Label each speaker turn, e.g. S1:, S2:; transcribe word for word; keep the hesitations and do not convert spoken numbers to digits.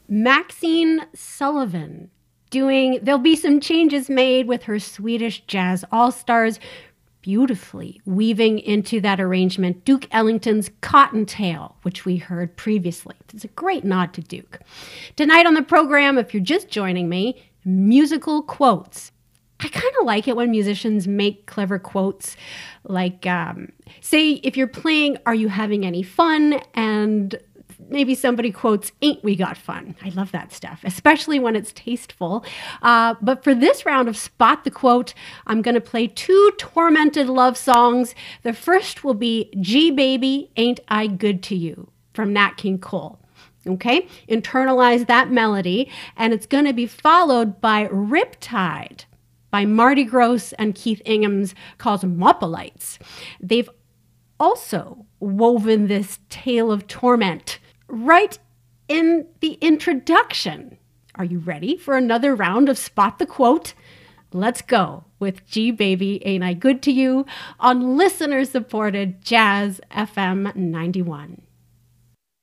S1: Maxine Sullivan doing, there'll be some changes made with her Swedish Jazz All-Stars, beautifully weaving into that arrangement Duke Ellington's Cottontail, which we heard previously. It's a great nod to Duke. Tonight on the program, if you're just joining me, musical quotes. I kind of like it when musicians make clever quotes, like, um, say, if you're playing Are You Having Any Fun? And maybe somebody quotes, Ain't We Got Fun? I love that stuff, especially when it's tasteful. Uh, but for this round of Spot the Quote, I'm going to play two tormented love songs. The first will be Gee Baby, Ain't I Good to You from Nat King Cole. Okay, internalize that melody, and it's going to be followed by Riptide by Marty Gross and Keith Ingham's Cosmopolites. They've also woven this tale of torment right in the introduction. Are you ready for another round of Spot the Quote? Let's go with Gee Baby, Ain't I Good to You on listener-supported Jazz F M ninety-one.